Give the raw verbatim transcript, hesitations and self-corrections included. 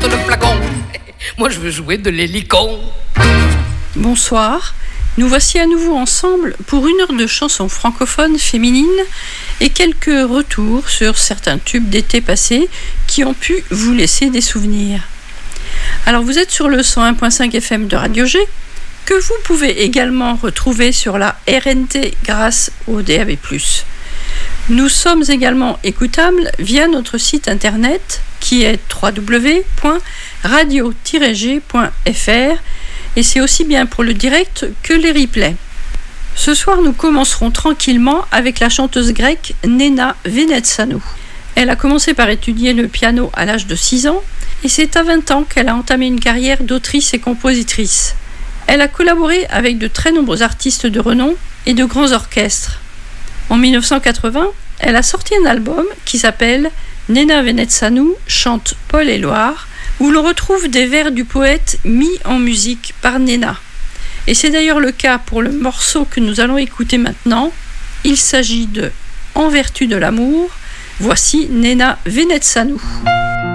porte le flacon. Moi je veux jouer de l'hélicon. Bonsoir, nous voici à nouveau ensemble pour une heure de chansons francophones féminines et quelques retours sur certains tubes d'été passés qui ont pu vous laisser des souvenirs. Alors vous êtes sur le cent un virgule cinq F M de Radio G, que vous pouvez également retrouver sur la R N T grâce au D A B plus. Nous sommes également écoutables via notre site internet qui est w w w point radio tiret g point f r et c'est aussi bien pour le direct que les replays. Ce soir, nous commencerons tranquillement avec la chanteuse grecque Nena Venetsanou. Elle a commencé par étudier le piano à l'âge de six ans et c'est à vingt ans qu'elle a entamé une carrière d'autrice et compositrice. Elle a collaboré avec de très nombreux artistes de renom et de grands orchestres. En dix-neuf cent quatre-vingts, elle a sorti un album qui s'appelle Nena Venetsanou chante Paul et Loire, où l'on retrouve des vers du poète mis en musique par Nena. Et c'est d'ailleurs le cas pour le morceau que nous allons écouter maintenant. Il s'agit de En vertu de l'amour. Voici Nena Venetsanou.